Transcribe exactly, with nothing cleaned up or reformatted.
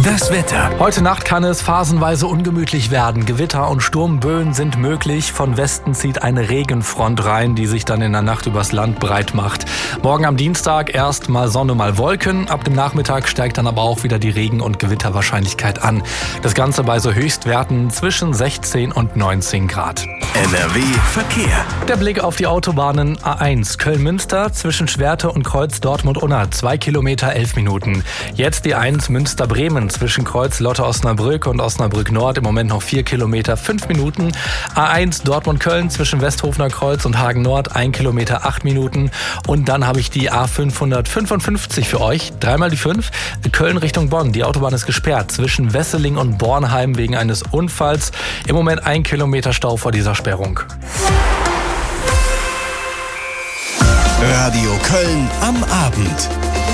Das Wetter. Heute Nacht kann es phasenweise ungemütlich werden. Gewitter und Sturmböen sind möglich. Von Westen zieht eine Regenfront rein, die sich dann in der Nacht übers Land breit macht. Morgen am Dienstag erst mal Sonne, mal Wolken. Ab dem Nachmittag steigt dann aber auch wieder die Regen- und Gewitterwahrscheinlichkeit an. Das Ganze bei so Höchstwerten zwischen sechzehn und neunzehn Grad. N R W Verkehr. Der Blick auf die Autobahnen A eins Köln-Münster zwischen Schwerte und Kreuz Dortmund-Unna, zwei Kilometer, elf Minuten. Jetzt die eins Münster-Bremen zwischen Kreuz Lotte-Osnabrück und Osnabrück-Nord, im Moment noch vier Kilometer, fünf Minuten. A eins Dortmund-Köln zwischen Westhofener Kreuz und Hagen-Nord, ein Kilometer, acht Minuten. Und dann habe ich die A fünfhundertfünfundfünfzig für euch, dreimal die fünf, Köln Richtung Bonn. Die Autobahn ist gesperrt zwischen Wesseling und Bornheim wegen eines Unfalls. Im Moment ein Kilometer Stau vor dieser Sperrung. Radio Köln am Abend.